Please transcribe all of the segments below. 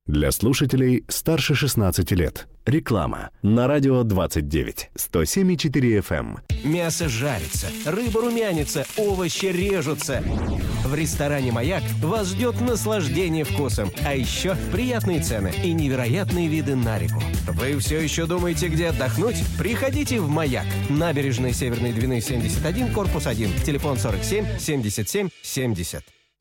Для слушателей старше 16 лет. Реклама на радио 29, 107,4 FM. Мясо жарится, рыба румянится, овощи режутся. В ресторане «Маяк» вас ждет наслаждение вкусом, а еще приятные цены и невероятные виды на реку. Вы все еще думаете, где отдохнуть? Приходите в «Маяк». Набережная Северной Двины, 71, корпус 1. Телефон 47 77 70.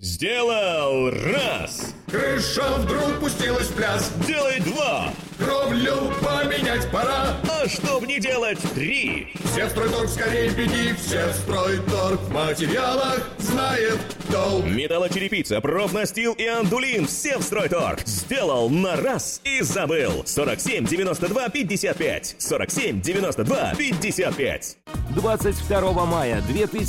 Сделал раз. Крыша вдруг пустилась в пляс. Делай два. Кровлю поменять пора. А чтоб не делать три. Все в Стройторг скорее беги. Все в Стройторг в материалах знает толк. Металлочерепица, профнастил и андулин. Все в Стройторг. Сделал на раз и забыл. 47 92 55. 47 92 55. 22 мая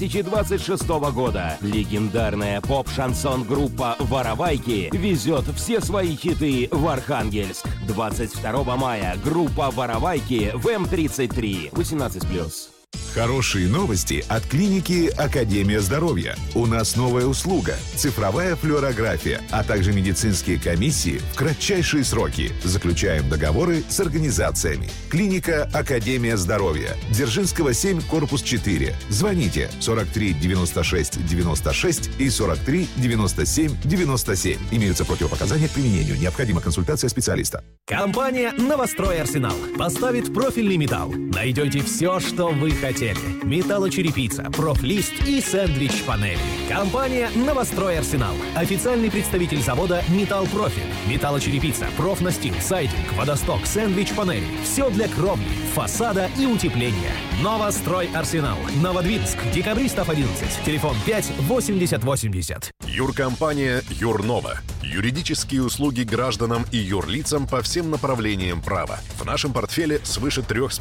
2026 года легендарная поп-шансон-группа «Воровайки» везет все свои хиты в Архангельск. 22 мая группа «Воровайки» в М33. 18+. Хорошие новости от клиники «Академия здоровья». У нас новая услуга – цифровая флюорография, а также медицинские комиссии в кратчайшие сроки. Заключаем договоры с организациями. Клиника «Академия здоровья». Дзержинского, 7, корпус 4. Звоните 43 96 96 и 43 97 97. Имеются противопоказания к применению. Необходима консультация специалиста. Компания «Новострой Арсенал» поставит профильный металл. Найдете все, что вы хотели. Металлочерепица, профлист и сэндвич-панели. Компания «Новострой Арсенал». Официальный представитель завода «Металл Профиль». Металлочерепица, профнастил, сайдинг, водосток, сэндвич-панели. Все для кровли, фасада и утепления. «Новострой Арсенал». Новодвинск, Декабристов 11. Телефон 5 80 80. Юркомпания «Юрнова». Юридические услуги гражданам и юрлицам по всем направлениям права. В нашем портфеле свыше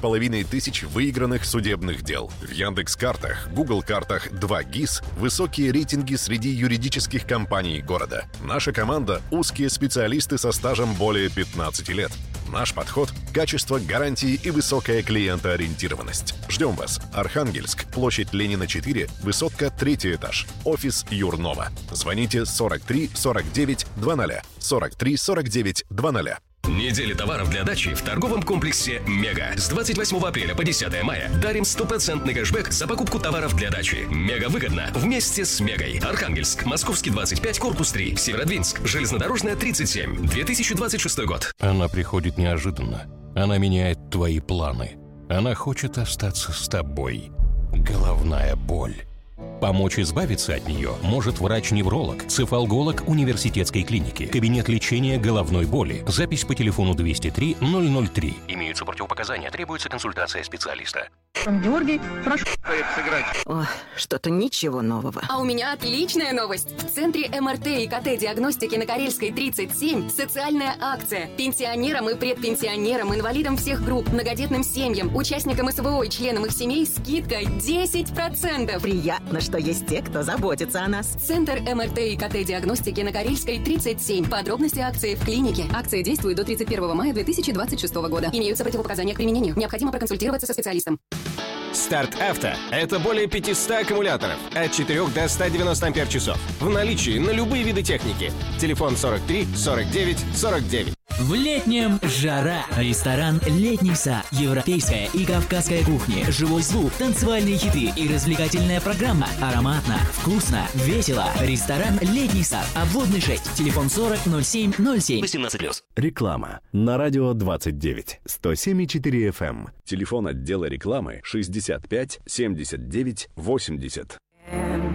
3500 выигранных судебных дел. В Яндекс.Картах, Google.Картах 2 ГИС высокие рейтинги среди юридических компаний города. Наша команда – узкие специалисты со стажем более 15 лет. Наш подход – качество, гарантии и высокая клиентоориентированность. Ждем вас. Архангельск, площадь Ленина, 4, высотка, 3 этаж. Офис Юрнова. Звоните 43 49 00. 43 49 00. Неделя товаров для дачи в торговом комплексе «Мега». С 28 апреля по 10 мая дарим 100% кэшбэк за покупку товаров для дачи. Мега выгодно вместе с «Мегой». Архангельск, Московский 25, корпус 3, Северодвинск, Железнодорожная 37, 2026 год. Она приходит неожиданно. Она меняет твои планы. Она хочет остаться с тобой. Головная боль. Помочь избавиться от нее может врач-невролог, цефалголог университетской клиники. Кабинет лечения головной боли. Запись по телефону 203 003. Имеются противопоказания, требуется консультация специалиста. Георгий, прошу сыграть. О, что-то ничего нового. А у меня отличная новость. В центре МРТ и КТ-диагностики на Карельской 37 социальная акция. Пенсионерам и предпенсионерам, инвалидам всех групп, многодетным семьям, участникам СВО и членам их семей скидка 10%. Приятно, что есть те, кто заботится о нас. Центр МРТ и КТ-диагностики на Карельской 37. Подробности акции в клинике. Акция действует до 31 мая 2026 года. Имеются противопоказания к применению. Необходимо проконсультироваться со специалистом. Старт Авто – это более 500 аккумуляторов от 4 до 190 ампер-часов. В наличии на любые виды техники. Телефон 43 49 49. В летнем жара. Ресторан «Летний сад». Европейская и кавказская кухни. Живой звук, танцевальные хиты и развлекательная программа. Ароматно, вкусно, весело. Ресторан «Летний сад». Обводный 6. Телефон 40 07 07. 18+. Реклама на радио 29, 107,4 FM. Телефон отдела рекламы 65 79 80.